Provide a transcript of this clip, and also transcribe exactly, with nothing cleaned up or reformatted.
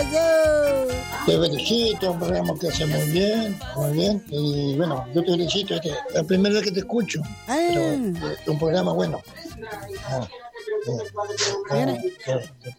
eso. Te felicito, un programa que hace muy bien, muy bien. Y bueno, yo te felicito, este, es la primera vez que te escucho. Ah. Pero es un programa bueno. Ah, eh, eh, eh,